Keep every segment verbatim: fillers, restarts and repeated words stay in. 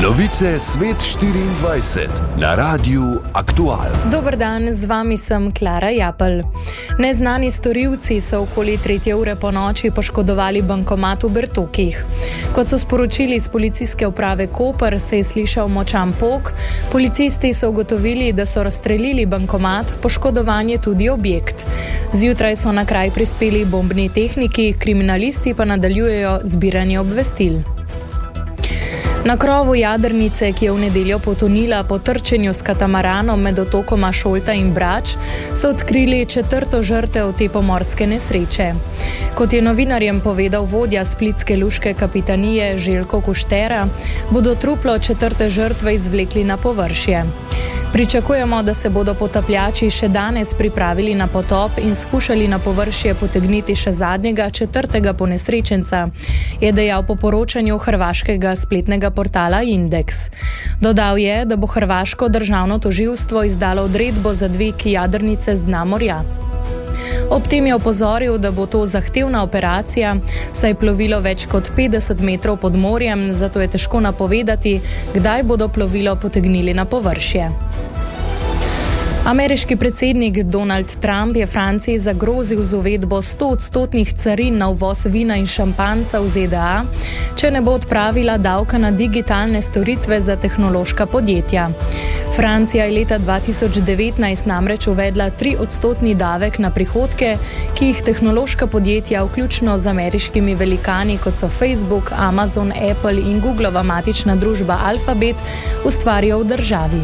Novice Svet štiriindvajset na Radiu Aktual. Dober dan, z vami sem Klara Japelj. Neznani storilci so okoli tretje ure po noči poškodovali bankomat v Bertokih. Kot so sporočili iz policijske uprave Koper, se je slišal močan pok. Policisti so ugotovili, da so razstrelili bankomat, poškodovan je tudi objekt. Zjutraj so na kraj prispeli bombni tehniki, kriminalisti pa nadaljujejo zbiranje obvestil. Na krovu jadrnice, ki je v nedeljo potonila po trčenju s katamaranom med otokoma Šolta in Brač, so odkrili četrto žrtev te pomorske nesreče. Kot je novinarjem povedal vodja splitske luške kapitanije Željko Kuštera, bodo truplo četrte žrtve izvlekli na površje. Pričakujemo, da se bodo potapljači še danes pripravili na potop in skušali na površje potegniti še zadnjega četrtega ponesrečenca, je dejal po poročanju hrvaškega spletnega portala Indeks. Dodal je, da bo hrvaško državno tožilstvo izdalo odredbo za dvig jadrnice z dna morja. Ob tem je opozoril, da bo to zahtevna operacija, saj je plovilo več kot petdeset metrov pod morjem, zato je težko napovedati, kdaj bodo plovilo potegnili na površje. Ameriški predsednik Donald Trump je Franciji zagrozil z uvedbo stoodstotnih carin na uvoz vina in šampanjca v Z D A, če ne bo odpravila davka na digitalne storitve za tehnološka podjetja. Francija je leta dva tisoč devetnajst namreč uvedla triodstotni davek na prihodke, ki jih tehnološka podjetja, vključno z ameriškimi velikani, kot so Facebook, Amazon, Apple in Googlova matična družba Alphabet, ustvarijo v državi.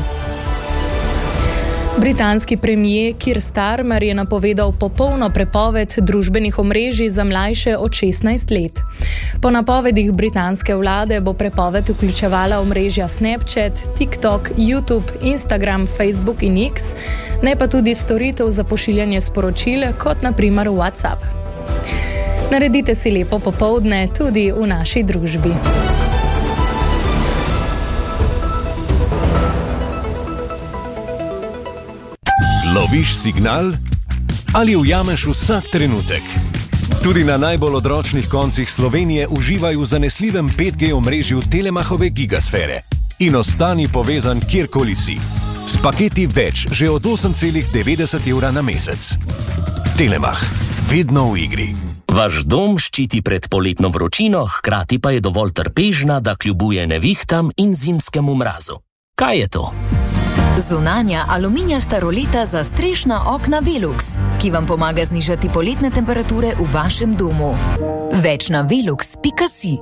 Britanski premier Keir Starmer je napovedal popolno prepoved družbenih omrežij za mlajše od šestnajst let. Po napovedih britanske vlade bo prepoved vključevala omrežja Snapchat, TikTok, YouTube, Instagram, Facebook in X, ne pa tudi storitev za pošiljanje sporočil, kot na primer WhatsApp. Naredite si lepo popoldne tudi v naši družbi. Loviš signal ali ujameš vsak trenutek? Tudi na najbolj odročnih koncih Slovenije uživaj v zanesljivem pet G omrežju Telemachove gigasfere in ostani povezan kjerkoli si. S paketi več že od osem celih devetdeset evra na mesec. Telemach, vedno v igri. Vaš dom ščiti pred poletno vročino, hkrati pa je dovolj trpežna, da kljubuje nevihtam in zimskemu mrazu. Kaj je to? Zunanja aluminijasta roleta za strešna okna Velux, ki vam pomaga znižati poletne temperature v vašem domu. Več na velux pika si.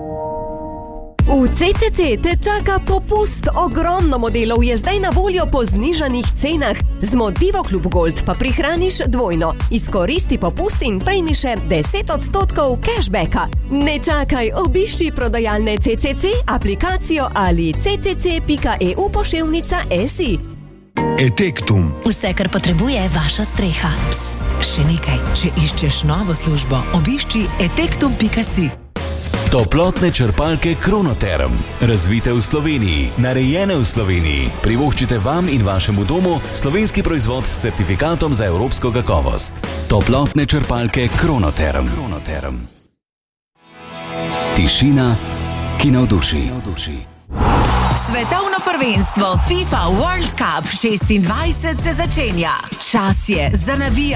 V C C C te čaka popust. Ogromno modelov je zdaj na voljo po znižanih cenah. Z Motivo Klub Gold pa prihraniš dvojno. Izkoristi popust in prejmi še deset odstotkov cashbacka. Ne čakaj, obišči prodajalne C C C, aplikacijo ali c c c pika e u poševnica si. Etektum. Vse, kar potrebuje vaša streha. Psst, še nekaj. Če iščeš novo službo, obišči etektum pika si. Toplotne črpalke Kronoterm. Razvite v Sloveniji, narejene v Sloveniji. Privoščite vam in vašemu domu slovenski proizvod s certifikatom za evropsko kakovost. Toplotne črpalke Kronoterm. Kronoterm. Tišina, ki navduši. Svetovno prvenstvo FIFA World Cup šestindvajset se začenja. Čas je za navijanje.